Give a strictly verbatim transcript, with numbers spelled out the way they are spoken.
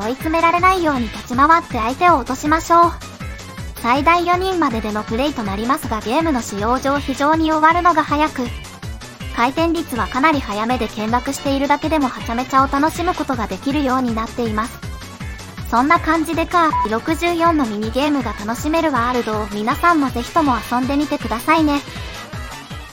追い詰められないように立ち回って相手を落としましょう。最大よにんまででのプレイとなりますが、ゲームの使用上非常に終わるのが早く、回転率はかなり早めで、見学しているだけでもはちゃめちゃを楽しむことができるようになっています。そんな感じでカーろくじゅうよんのミニゲームが楽しめるワールドを皆さんもぜひとも遊んでみてくださいね。